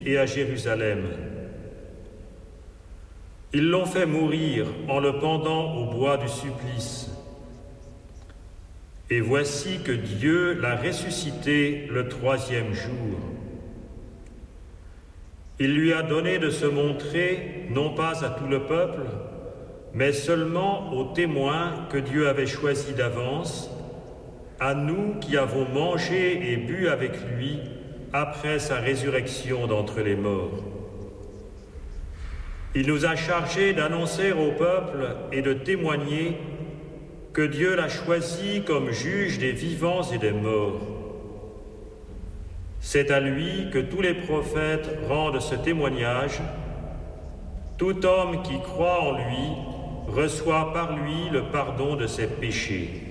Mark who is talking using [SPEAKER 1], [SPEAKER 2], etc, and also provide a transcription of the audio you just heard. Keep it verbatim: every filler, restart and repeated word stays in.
[SPEAKER 1] et à Jérusalem. Ils l'ont fait mourir en le pendant au bois du supplice. Et voici que Dieu l'a ressuscité le troisième jour. Il lui a donné de se montrer, non pas à tout le peuple, mais seulement aux témoins que Dieu avait choisis d'avance, à nous qui avons mangé et bu avec lui après sa résurrection d'entre les morts. Il nous a chargés d'annoncer au peuple et de témoigner que Dieu l'a choisi comme juge des vivants et des morts. C'est à lui que tous les prophètes rendent ce témoignage. Tout homme qui croit en lui reçoit par lui le pardon de ses péchés.